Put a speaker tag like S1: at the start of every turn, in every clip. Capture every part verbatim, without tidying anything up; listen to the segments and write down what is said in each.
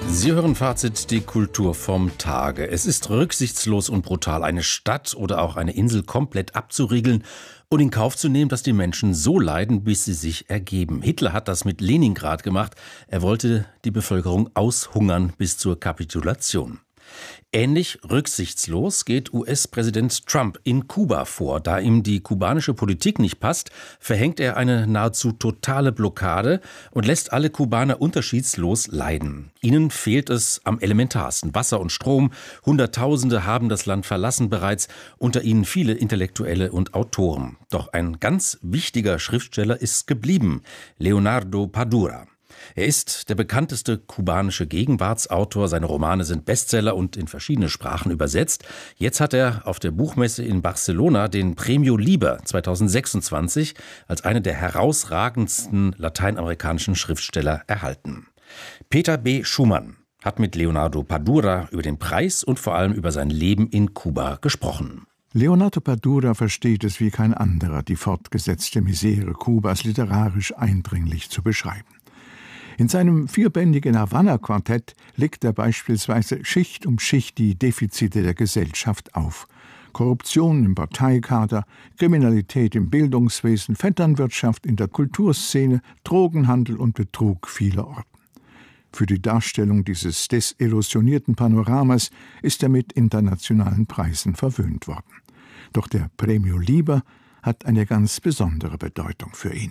S1: Sie hören Fazit, die Kultur vom Tage. Es ist rücksichtslos und brutal, eine Stadt oder auch eine Insel komplett abzuriegeln und in Kauf zu nehmen, dass die Menschen so leiden, bis sie sich ergeben. Hitler hat das mit Leningrad gemacht. Er wollte die Bevölkerung aushungern bis zur Kapitulation. Ähnlich rücksichtslos geht U S-Präsident Trump in Kuba vor. Da ihm die kubanische Politik nicht passt, verhängt er eine nahezu totale Blockade und lässt alle Kubaner unterschiedslos leiden. Ihnen fehlt es am elementarsten: Wasser und Strom. Hunderttausende haben das Land verlassen bereits, unter ihnen viele Intellektuelle und Autoren. Doch ein ganz wichtiger Schriftsteller ist geblieben: Leonardo Padura. Er ist der bekannteste kubanische Gegenwartsautor. Seine Romane sind Bestseller und in verschiedene Sprachen übersetzt. Jetzt hat er auf der Buchmesse in Barcelona den Premio Liber zweitausendsechsundzwanzig als einer der herausragendsten lateinamerikanischen Schriftsteller erhalten. Peter B. Schumann hat mit Leonardo Padura über den Preis und vor allem über sein Leben in Kuba gesprochen.
S2: Leonardo Padura versteht es wie kein anderer, die fortgesetzte Misere Kubas literarisch eindringlich zu beschreiben. In seinem vierbändigen Havanna-Quartett legt er beispielsweise Schicht um Schicht die Defizite der Gesellschaft auf. Korruption im Parteikader, Kriminalität im Bildungswesen, Vetternwirtschaft in der Kulturszene, Drogenhandel und Betrug vielerorten. Für die Darstellung dieses desillusionierten Panoramas ist er mit internationalen Preisen verwöhnt worden. Doch der Premio Liber hat eine ganz besondere Bedeutung für ihn.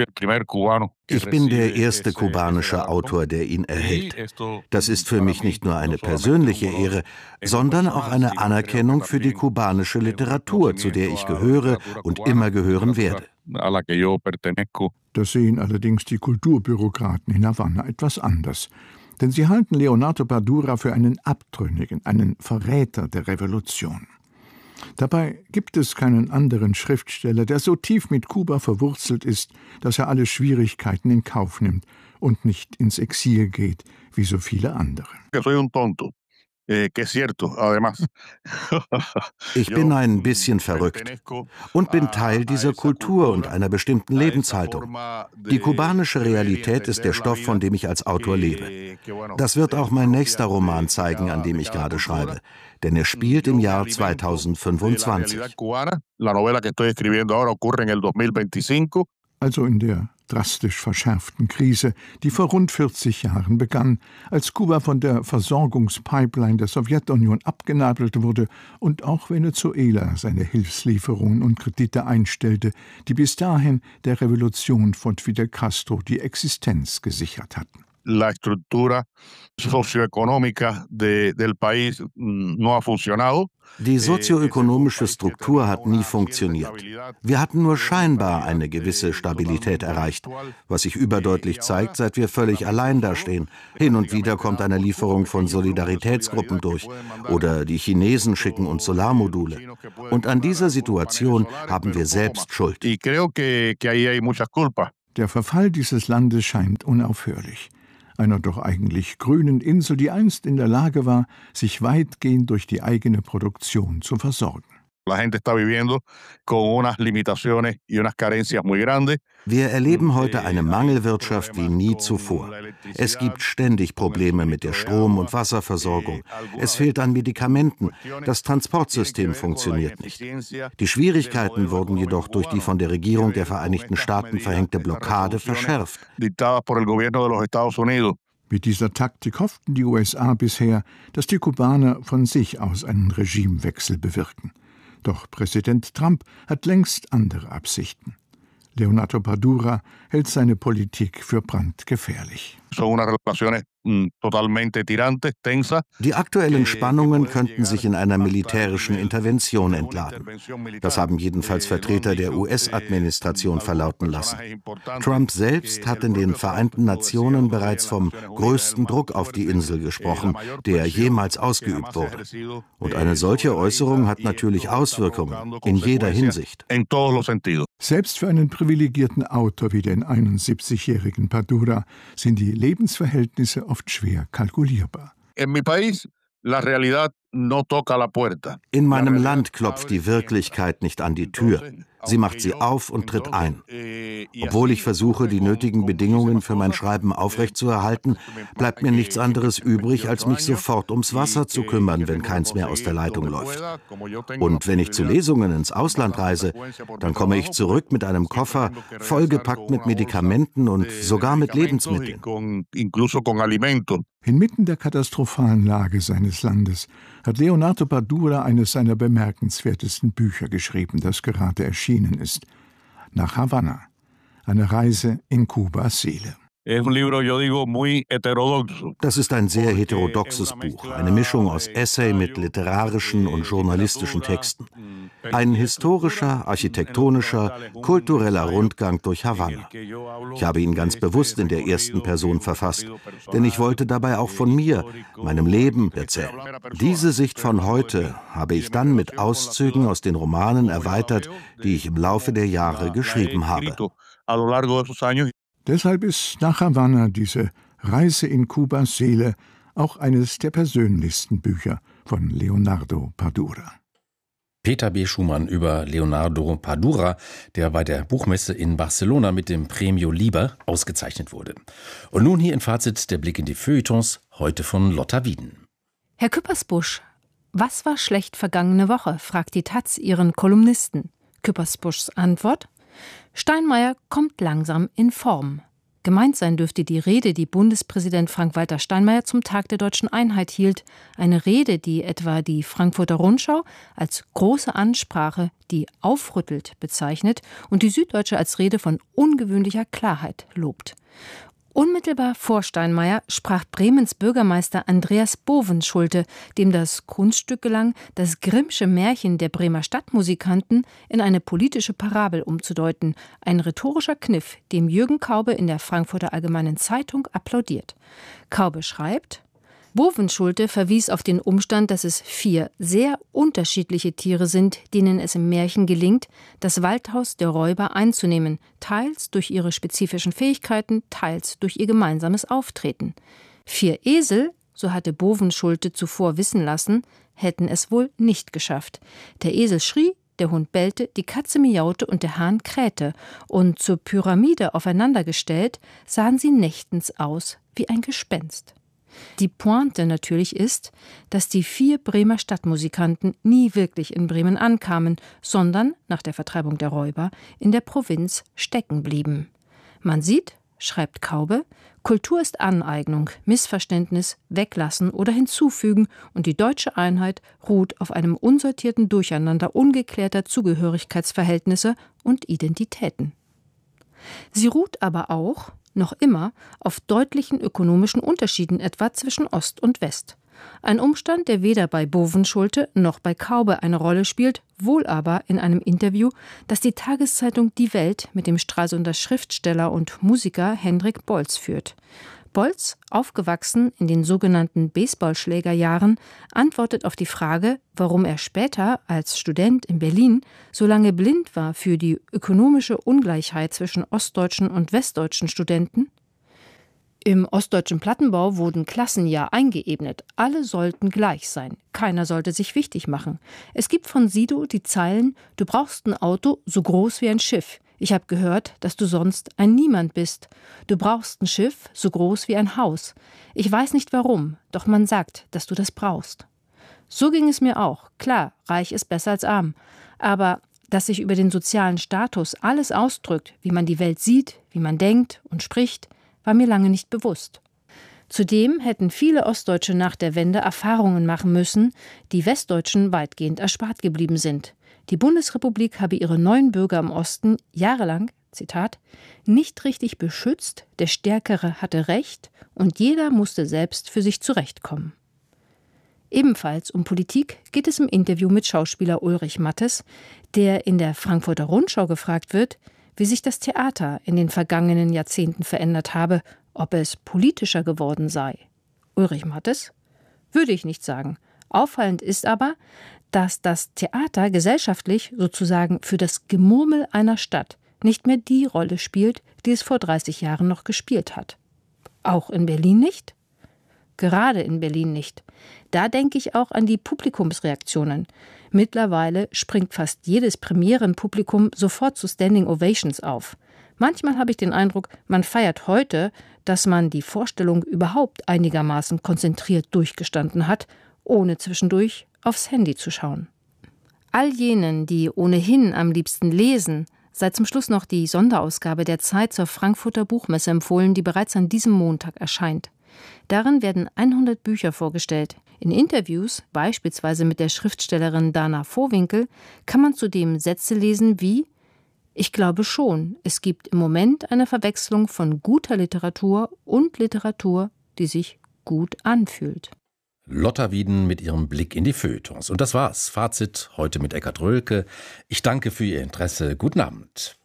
S3: Ich bin der erste kubanische Autor, der ihn erhält. Das ist für mich nicht nur eine persönliche Ehre, sondern auch eine Anerkennung für die kubanische Literatur, zu der ich gehöre und immer gehören werde.
S2: Das sehen allerdings die Kulturbürokraten in Havanna etwas anders. Denn sie halten Leonardo Padura für einen Abtrünnigen, einen Verräter der Revolution. Dabei gibt es keinen anderen Schriftsteller, der so tief mit Kuba verwurzelt ist, dass er alle Schwierigkeiten in Kauf nimmt und nicht ins Exil geht, wie so viele andere.
S3: Ich bin ein bisschen verrückt und bin Teil dieser Kultur und einer bestimmten Lebenshaltung. Die kubanische Realität ist der Stoff, von dem ich als Autor lebe. Das wird auch mein nächster Roman zeigen, an dem ich gerade schreibe, denn er spielt im Jahr zweitausendfünfundzwanzig.
S2: Also in der drastisch verschärften Krise, die vor rund vierzig Jahren begann, als Kuba von der Versorgungspipeline der Sowjetunion abgenabelt wurde und auch Venezuela seine Hilfslieferungen und Kredite einstellte, die bis dahin der Revolution von Fidel Castro die Existenz gesichert hatten.
S4: La estructura socioeconómica de, del país no ha funcionado.
S3: Die sozioökonomische Struktur hat nie funktioniert. Wir hatten nur scheinbar eine gewisse Stabilität erreicht, was sich überdeutlich zeigt, seit wir völlig allein dastehen. Hin und wieder kommt eine Lieferung von Solidaritätsgruppen durch oder die Chinesen schicken uns Solarmodule. Und an dieser Situation haben wir selbst Schuld.
S2: Der Verfall dieses Landes scheint unaufhörlich. Einer doch eigentlich grünen Insel, die einst in der Lage war, sich weitgehend durch die eigene Produktion zu versorgen.
S3: Wir erleben heute eine Mangelwirtschaft wie nie zuvor. Es gibt ständig Probleme mit der Strom- und Wasserversorgung. Es fehlt an Medikamenten. Das Transportsystem funktioniert nicht. Die Schwierigkeiten wurden jedoch durch die von der Regierung der Vereinigten Staaten verhängte Blockade verschärft.
S2: Mit dieser Taktik hofften die U S A bisher, dass die Kubaner von sich aus einen Regimewechsel bewirken. Doch Präsident Trump hat längst andere Absichten. Leonardo Padura hält seine Politik für brandgefährlich.
S3: Die aktuellen Spannungen könnten sich in einer militärischen Intervention entladen. Das haben jedenfalls Vertreter der U S-Administration verlauten lassen. Trump selbst hat in den Vereinten Nationen bereits vom größten Druck auf die Insel gesprochen, der jemals ausgeübt wurde. Und eine solche Äußerung hat natürlich Auswirkungen in jeder Hinsicht.
S2: Selbst für einen privilegierten Autor wie den einundsiebzigjährigen Padura sind die Lebensverhältnisse oft schwer kalkulierbar.
S3: In meinem Land klopft die Wirklichkeit nicht an die Tür. Sie macht sie auf und tritt ein. Obwohl ich versuche, die nötigen Bedingungen für mein Schreiben aufrechtzuerhalten, bleibt mir nichts anderes übrig, als mich sofort ums Wasser zu kümmern, wenn keins mehr aus der Leitung läuft. Und wenn ich zu Lesungen ins Ausland reise, dann komme ich zurück mit einem Koffer, vollgepackt mit Medikamenten und sogar mit Lebensmitteln.
S2: Inmitten der katastrophalen Lage seines Landes hat Leonardo Padura eines seiner bemerkenswertesten Bücher geschrieben, das gerade erschienen ist. Nach Havanna. Eine Reise in Kubas Seele.
S3: Das ist ein sehr heterodoxes Buch, eine Mischung aus Essay mit literarischen und journalistischen Texten. Ein historischer, architektonischer, kultureller Rundgang durch Havanna. Ich habe ihn ganz bewusst in der ersten Person verfasst, denn ich wollte dabei auch von mir, meinem Leben erzählen. Diese Sicht von heute habe ich dann mit Auszügen aus den Romanen erweitert, die ich im Laufe der Jahre geschrieben habe.
S2: Deshalb ist Nach Havanna, diese Reise in Kubas Seele, auch eines der persönlichsten Bücher von Leonardo Padura.
S1: Peter B. Schumann über Leonardo Padura, der bei der Buchmesse in Barcelona mit dem Premio Liber ausgezeichnet wurde. Und nun hier im Fazit der Blick in die Feuilletons, heute von Lotta Wieden.
S5: Herr Küppersbusch, was war schlecht vergangene Woche, fragt die Taz ihren Kolumnisten. Küppersbuschs Antwort: Steinmeier kommt langsam in Form. Gemeint sein dürfte die Rede, die Bundespräsident Frank-Walter Steinmeier zum Tag der Deutschen Einheit hielt. Eine Rede, die etwa die Frankfurter Rundschau als große Ansprache, die aufrüttelt, bezeichnet und die Süddeutsche als Rede von ungewöhnlicher Klarheit lobt. Unmittelbar vor Steinmeier sprach Bremens Bürgermeister Andreas Bovenschulte, dem das Kunststück gelang, das Grimmsche Märchen der Bremer Stadtmusikanten in eine politische Parabel umzudeuten. Ein rhetorischer Kniff, dem Jürgen Kaube in der Frankfurter Allgemeinen Zeitung applaudiert. Kaube schreibt: Bovenschulte verwies auf den Umstand, dass es vier sehr unterschiedliche Tiere sind, denen es im Märchen gelingt, das Waldhaus der Räuber einzunehmen, teils durch ihre spezifischen Fähigkeiten, teils durch ihr gemeinsames Auftreten. Vier Esel, so hatte Bovenschulte zuvor wissen lassen, hätten es wohl nicht geschafft. Der Esel schrie, der Hund bellte, die Katze miaute und der Hahn krähte. Und zur Pyramide aufeinandergestellt, sahen sie nächtens aus wie ein Gespenst. Die Pointe natürlich ist, dass die vier Bremer Stadtmusikanten nie wirklich in Bremen ankamen, sondern, nach der Vertreibung der Räuber, in der Provinz stecken blieben. Man sieht, schreibt Kaube, Kultur ist Aneignung, Missverständnis, Weglassen oder Hinzufügen, und die deutsche Einheit ruht auf einem unsortierten Durcheinander ungeklärter Zugehörigkeitsverhältnisse und Identitäten. Sie ruht aber auch noch immer auf deutlichen ökonomischen Unterschieden etwa zwischen Ost und West. Ein Umstand, der weder bei Bovenschulte noch bei Kaube eine Rolle spielt, wohl aber in einem Interview, das die Tageszeitung Die Welt mit dem Stralsunder Schriftsteller und Musiker Hendrik Bolz führt. Bolz, aufgewachsen in den sogenannten Baseballschlägerjahren, antwortet auf die Frage, warum er später als Student in Berlin so lange blind war für die ökonomische Ungleichheit zwischen ostdeutschen und westdeutschen Studenten. Im ostdeutschen Plattenbau wurden Klassen ja eingeebnet. Alle sollten gleich sein. Keiner sollte sich wichtig machen. Es gibt von Sido die Zeilen: Du brauchst ein Auto so groß wie ein Schiff. Ich habe gehört, dass du sonst ein Niemand bist. Du brauchst ein Schiff so groß wie ein Haus. Ich weiß nicht warum, doch man sagt, dass du das brauchst. So ging es mir auch. Klar, reich ist besser als arm. Aber dass sich über den sozialen Status alles ausdrückt, wie man die Welt sieht, wie man denkt und spricht, war mir lange nicht bewusst. Zudem hätten viele Ostdeutsche nach der Wende Erfahrungen machen müssen, die Westdeutschen weitgehend erspart geblieben sind. Die Bundesrepublik habe ihre neuen Bürger im Osten jahrelang, Zitat, nicht richtig beschützt, der Stärkere hatte Recht und jeder musste selbst für sich zurechtkommen. Ebenfalls um Politik geht es im Interview mit Schauspieler Ulrich Mattes, der in der Frankfurter Rundschau gefragt wird, wie sich das Theater in den vergangenen Jahrzehnten verändert habe, ob es politischer geworden sei. Ulrich Mattes: Würde ich nicht sagen. Auffallend ist aber, dass das Theater gesellschaftlich sozusagen für das Gemurmel einer Stadt nicht mehr die Rolle spielt, die es vor dreißig Jahren noch gespielt hat. Auch in Berlin nicht? Gerade in Berlin nicht. Da denke ich auch an die Publikumsreaktionen. Mittlerweile springt fast jedes Premierenpublikum sofort zu Standing Ovations auf. Manchmal habe ich den Eindruck, man feiert heute, dass man die Vorstellung überhaupt einigermaßen konzentriert durchgestanden hat, ohne zwischendurch aufs Handy zu schauen. All jenen, die ohnehin am liebsten lesen, sei zum Schluss noch die Sonderausgabe der Zeit zur Frankfurter Buchmesse empfohlen, die bereits an diesem Montag erscheint. Darin werden hundert Bücher vorgestellt. In Interviews, beispielsweise mit der Schriftstellerin Dana Vohwinkel, kann man zudem Sätze lesen wie: Ich glaube schon, es gibt im Moment eine Verwechslung von guter Literatur und Literatur, die sich gut anfühlt.
S1: Lotta Wieden mit ihrem Blick in die Feuilletons. Und das war's. Fazit heute mit Eckhard Röhlke. Ich danke für Ihr Interesse. Guten Abend.